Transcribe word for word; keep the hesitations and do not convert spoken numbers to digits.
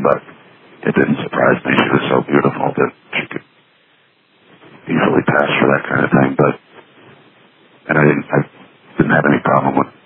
but it didn't surprise me. She was so beautiful that she could easily pass for that kind of thing. But and I didn't, I didn't have any problem with